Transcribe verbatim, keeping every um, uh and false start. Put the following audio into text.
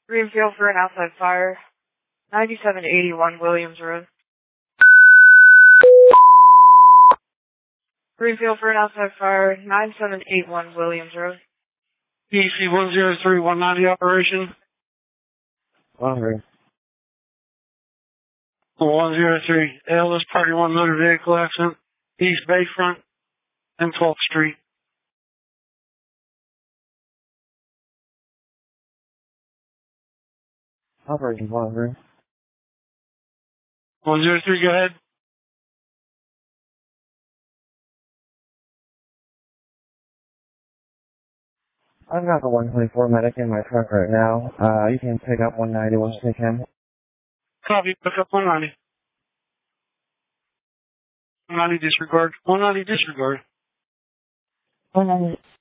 Greenfield for an outside fire. ninety-seven eighty-one Williams Road. Greenfield for an outside fire. ninety-seven eighty-one Williams Road. E C one zero three one ninety operation. Hungry. one zero three, Ellis Party one motor vehicle accident, East Bayfront and twelfth Street. Operation Hungry. one zero three, go ahead. I've got the one twenty-four medic in my truck right now. Uh, you can pick up one ninety once you can. Copy, pick up one ninety. one ninety disregard. one ninety disregard. one ninety.